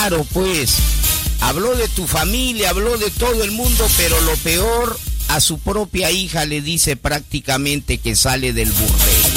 claro, pues. Habló de tu familia, habló de todo el mundo, pero lo peor, a su propia hija le dice prácticamente que sale del burdel.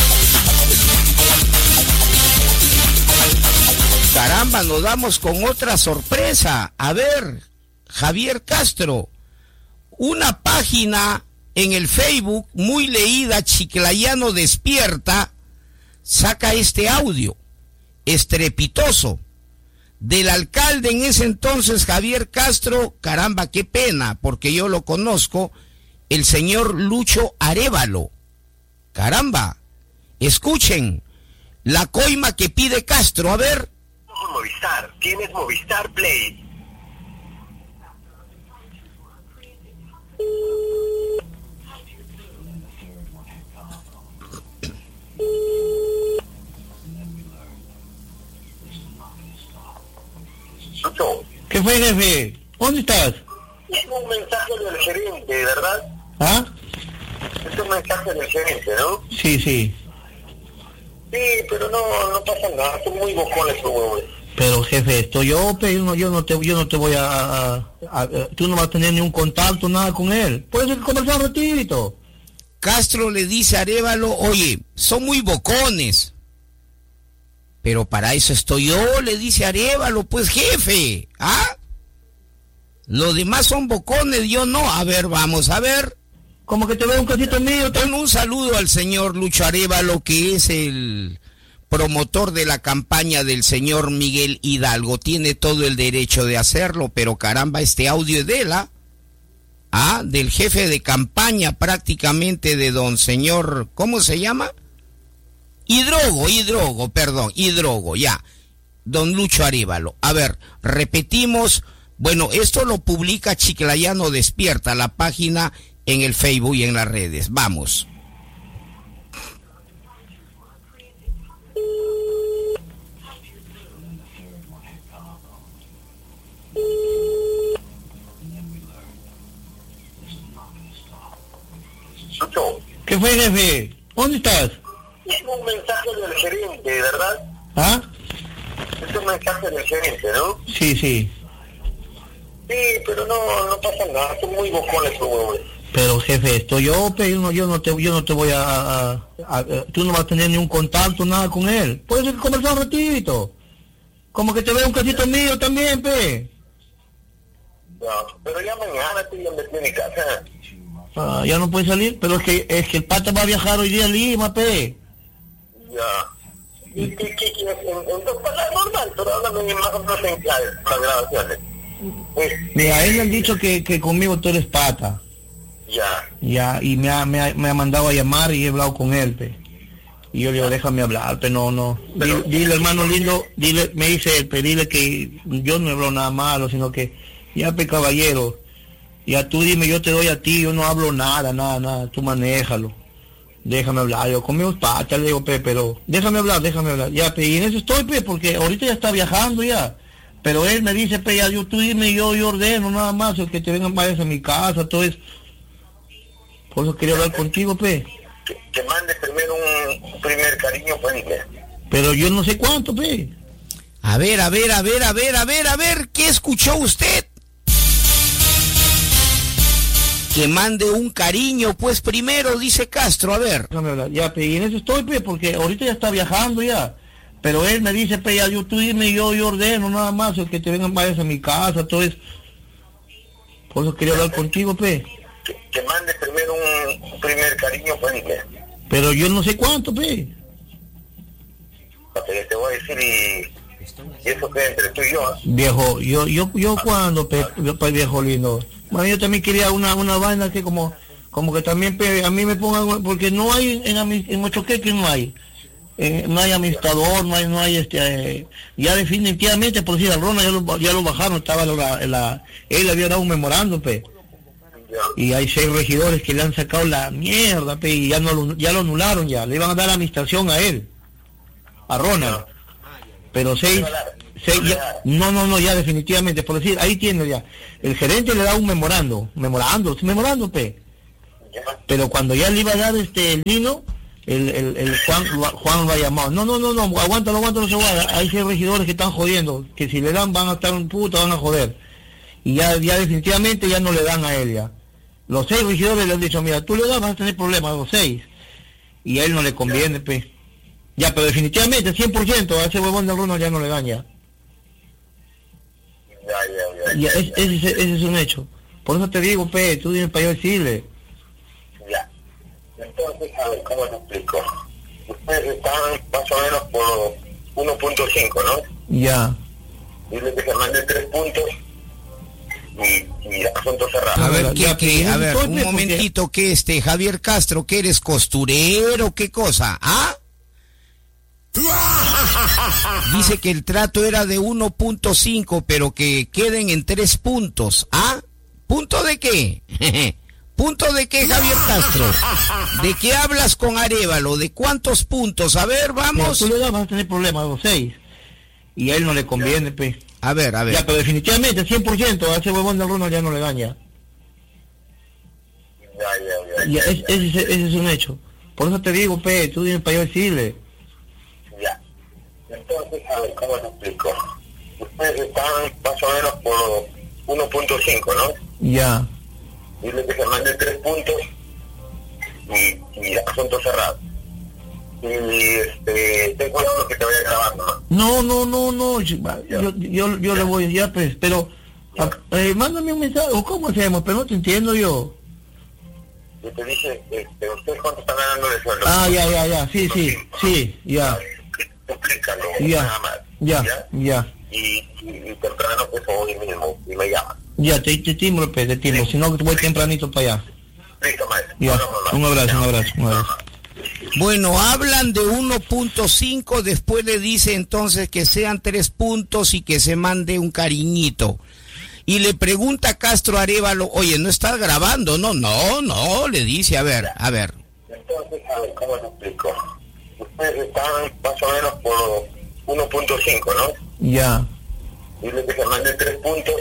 Caramba, nos damos con otra sorpresa. A ver, Javier Castro, una página en el Facebook muy leída, Chiclayano Despierta, saca este audio estrepitoso del alcalde en ese entonces, Javier Castro. Caramba, qué pena, porque yo lo conozco, el señor Lucho Arévalo. Caramba, escuchen la coima que pide Castro, a ver. Movistar, tienes Movistar Play. ¿Qué fue, jefe? ¿Dónde estás? Es un mensaje del gerente, ¿verdad? ¿Ah? Es un mensaje del gerente, ¿no? Sí, sí. Sí, pero no pasa nada, son muy bocones los huevos. Pero jefe, yo no te voy tú no vas a tener ni un contacto, nada con él. Puedes conversar un ratito. Castro le dice a Arévalo, oye, son muy bocones. Pero para eso estoy yo, le dice Arévalo, pues jefe, ¿ah? Los demás son bocones, yo no. A ver, vamos a ver. Como que te veo un casito mío. Bueno, un saludo al señor Lucho Arévalo, que es el promotor de la campaña del señor Miguel Hidalgo. Tiene todo el derecho de hacerlo, pero caramba, este audio es de él, ¿ah? Del jefe de campaña prácticamente de don señor, ¿cómo se llama? Hidrogo, ya. Don Lucho Arévalo. A ver, repetimos. Bueno, esto lo publica Chiclayano Despierta, la página en el Facebook y en las redes. Vamos. ¿Qué fue, jefe? ¿Dónde estás? Es un mensaje del gerente, ¿verdad? ¿Ah? Es un mensaje del gerente, ¿no? Sí, sí. Sí, pero no pasa nada, son muy bocones los huevos. Pero jefe, yo no te voy tú no vas a tener ni un contacto, nada con él. Puedes conversar un ratito. Como que te veo un casito mío también, pe. No, pero ya mañana estoy en mi casa. Ah, ya no puedes salir, pero es que el pata va a viajar hoy día a Lima, pe. Ya. ¿Y qué quieres? Entonces, para normal, pero háblame más o menos en clave, las grabaciones. Mira, a él le han dicho que conmigo tú eres pata. Ya. Ya, y me ha mandado a llamar y he hablado con él, pe. Y yo le digo, déjame hablar, pe, no. Pero, dile, hermano lindo, me dice él, pe, dile que yo no hablo nada malo, sino que, ya, pe, caballero, ya tú dime, yo te doy a ti, yo no hablo nada, tú manéjalo. Déjame hablar, yo conmigo es pata, le digo, pe, pero déjame hablar, ya, pe, y en eso estoy, pe, porque ahorita ya está viajando ya. Pero él me dice, pe, ya, tú dime, yo ordeno nada más, el que te vengan vayas a mi casa, todo eso. Por eso quería hablar contigo, pe. Que mande primero un primer cariño, pues, Pero yo no sé cuánto, pe. A ver, ¿qué escuchó usted? Que mande un cariño, pues primero, dice Castro, a ver. Déjame hablar, ya, pe, y en eso estoy, pe, porque ahorita ya está viajando ya. Pero él me dice, pe, ya, tú dime, yo ordeno nada más, el que te vengan vayas a mi casa, todo eso. Por eso quería hablar contigo, pe. Que mande primero un primer cariño, pues, Pero yo no sé cuánto, pe. Te voy a decir y eso queda entre tú y yo. Viejo, yo cuando, pe, viejo lindo. Bueno, yo también quería una vaina que como que también, pe, a mí me pongan, porque no hay en Mochoqueque no hay. No hay amistador, no hay ya definitivamente, por decir, al Rona ya lo bajaron, estaba él había dado un memorando, pe. Y hay 6 regidores que le han sacado la mierda, pe, y ya lo anularon ya, le iban a dar la administración a él, a Ronald. Pero 6 ya, no, ya definitivamente, por decir, ahí tiene ya. El gerente le da un memorando, pe. Pero cuando ya le iba a dar el vino, el Juan lo ha llamado. No, aguántalo, Cebada. Hay 6 regidores que están jodiendo, que si le dan van a estar un puto, van a joder. Y ya definitivamente ya no le dan a él ya. Los 6 regidores le han dicho, mira, tú le das, vas a tener problemas, los 6. Y a él no le conviene, pe. Ya, pero definitivamente, 100%, a ese huevón de Ronald ya no le dan ya. Ya, ese es un hecho. Por eso te digo, pe, tú tienes para yo decirle. Ya. Entonces, a ver, ¿cómo te explico? Ustedes están más o menos por 1.5, ¿no? Ya. Dile que se mande 3 puntos y asunto cerrado. A ver, Ya, a ver, un porque- momentito, que Javier Castro, que eres costurero, ¿qué cosa? ¿Ah? Dice que el trato era de 1.5, pero que queden en 3 puntos. ¿Ah? ¿Punto de qué? ¿Punto de qué, Javier Castro? ¿De qué hablas con Arévalo? ¿De cuántos puntos? A ver, Mira, vamos. tú le das, vas a tener problemas, los 6. Y a él no le conviene, pe. A ver. Ya, pero definitivamente, 100%, a ese huevón de Ronald ya no le dan ya. Ya, ese es un hecho. Por eso te digo, pe, tú tienes para yo decirle. Ya. Entonces, a ver, ¿cómo te explico? Ustedes están más o menos por 1.5, ¿no? Ya. Dile que se mande 3 puntos y asunto cerrado. Y ten cuidado que te vaya grabando, ¿no? No, yo le voy ya, pues, pero mándame un mensaje, o cómo hacemos, pero no te entiendo yo. Yo te dije, ¿ustedes cuánto están ganando de sueldo? Ah, ya, sí, ya, Explícalo, ya, nada más. ya, Y temprano, pues, hoy mismo, y me llaman. ya, te timbro, pues, te timbro, si no voy tempranito para allá. Listo, maestro. Ya, un abrazo. Bueno, hablan de 1.5, después le dice entonces que sean 3 puntos y que se mande un cariñito. Y le pregunta a Castro Arévalo, oye, ¿no estás grabando? No, le dice, a ver. Entonces, a ver, ¿cómo te explico? Ustedes están más o menos por 1.5, ¿no? Ya. Dile que se mande 3 puntos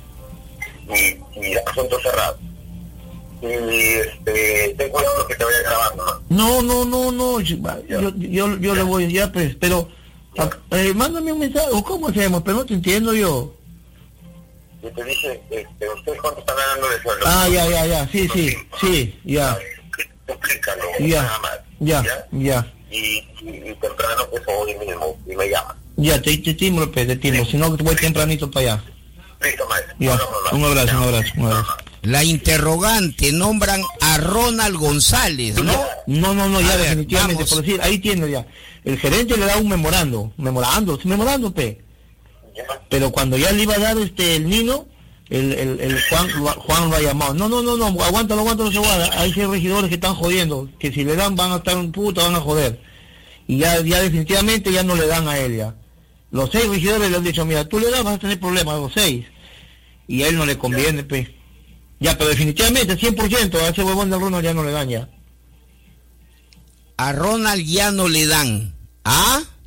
y asunto cerrado. Y ten cuidado que te vaya grabando, ¿no? No, yo le voy ya, pues, pero mándame un mensaje, o cómo hacemos, pero no te entiendo yo. Yo te dije, ¿ustedes cuánto están ganando de sueldo? Ah, ya, sí, ya, Explícalo, ya, nada más. ya, Y temprano, pues, hoy mismo, y me llaman. ya, te timbro, pues, si no voy tempranito para allá. Listo, maestro. Ya, un abrazo. La interrogante, nombran a Ronald González, ¿no? No, ya A ver, definitivamente, vamos. por decir, ahí tiene ya. El gerente le da un memorando, pe. Ya. Pero cuando ya le iba a dar el Nino, el Juan lo ha llamado. No, aguántalo, Cebada. Hay 6 regidores que están jodiendo, que si le dan van a estar un puto, van a joder. Y ya definitivamente ya no le dan a él ya. Los 6 regidores le han dicho, mira, tú le das, vas a tener problemas, los 6. Y a él no le conviene, pe. Ya, pero definitivamente, 100%, a ese huevón de Ronald ya no le dan ya. A Ronald ya no le dan. ¿Ah?